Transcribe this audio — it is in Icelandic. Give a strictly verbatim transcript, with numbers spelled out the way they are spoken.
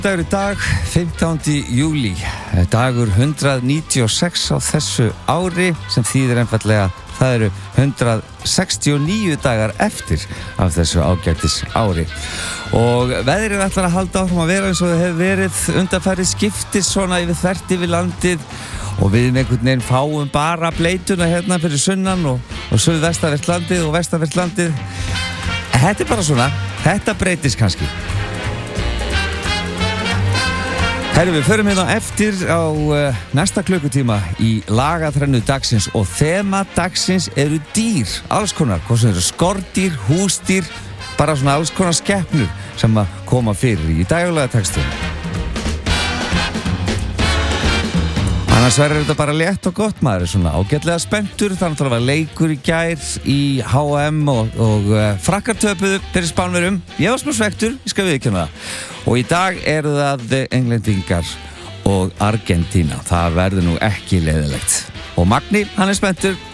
Dagur í dag, fimmtándi júlí, dagur hundrað níutíu og sex á þessu ári sem þýðir einfaldlega það eru hundrað sextíu og níu dagar eftir af þessu ágætis ári og veðrið ætlar að halda áfram að vera eins og það hefur verið undanfarið skiptis svona yfir þvert yfir landið og við með einhvern veginn fáum bara bleituna hérna fyrir sunnan og, og suðvestanvert landið og vestanvert landið. Þetta er bara svona, þetta breytist kannski. Herru, við förum hérna eftir á uh, næsta klukkutíma í lagaþrennu dagsins og þema dagsins eru dýr, alls konar, hvað sem eru skordýr, húsdýr, bara svona alls konar skepnur sem að koma fyrir í daglega textum. Annars verður þetta bara létt og gott, maður er svona ágætlega spenntur, þannig að það var leikur í gær í H M og, og uh, frakkar töpuðu fyrir Spánverjum. Ég var smá svektur, ég skal viðurkenna það. Og í dag eru það Englendingar og Argentína. Það verður nú ekki leiðilegt. Og Magni, hann er spenntur.